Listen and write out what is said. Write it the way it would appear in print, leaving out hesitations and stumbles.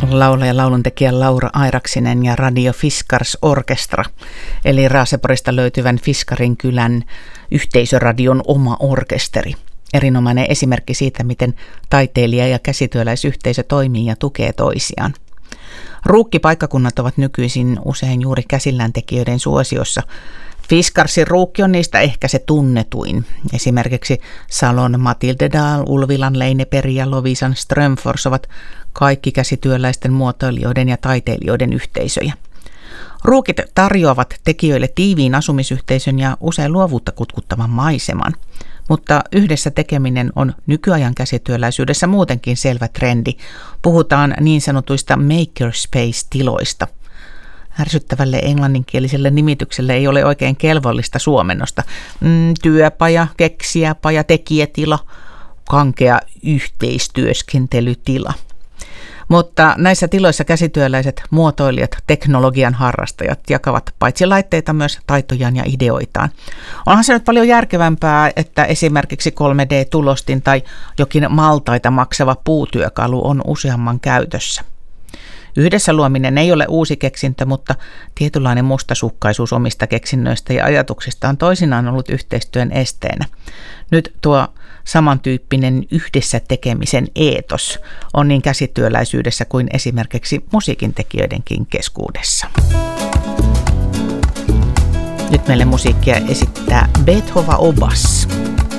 laulaja lauluntekijä Laura Airaksinen ja Radio Fiskars Orkestra, eli Raaseporista löytyvän Fiskarin kylän yhteisöradion oma orkesteri. Erinomainen esimerkki siitä, miten taiteilija- ja käsityöläisyhteisö toimii ja tukee toisiaan. Ruukkipaikkakunnat ovat nykyisin usein juuri käsilläntekijöiden suosiossa. Fiskarsin ruukki on niistä ehkä se tunnetuin. Esimerkiksi Salon Matildedal, Ulvilan Leineperi ja Lovisan Strömfors ovat kaikki käsityöläisten muotoilijoiden ja taiteilijoiden yhteisöjä. Ruukit tarjoavat tekijöille tiiviin asumisyhteisön ja usein luovuutta kutkuttavan maiseman. Mutta yhdessä tekeminen on nykyajan käsityöläisyydessä muutenkin selvä trendi. Puhutaan niin sanotuista makerspace-tiloista. Ärsyttävälle englanninkieliselle nimitykselle ei ole oikein kelvollista suomennosta. Työpaja, keksijäpaja, tekijätila, kankea yhteistyöskentelytila. Mutta näissä tiloissa käsityöläiset, muotoilijat, teknologian harrastajat jakavat paitsi laitteita myös taitojaan ja ideoitaan. Onhan se nyt paljon järkevämpää, että esimerkiksi 3D-tulostin tai jokin maltaita maksava puutyökalu on useamman käytössä. Yhdessä luominen ei ole uusi keksintö, mutta tietynlainen mustasukkaisuus omista keksinnöistä ja ajatuksista on toisinaan ollut yhteistyön esteenä. Nyt tuo samantyyppinen yhdessä tekemisen eetos on niin käsityöläisyydessä kuin esimerkiksi musiikintekijöidenkin keskuudessa. Nyt meille musiikkia esittää Beethoven Obas.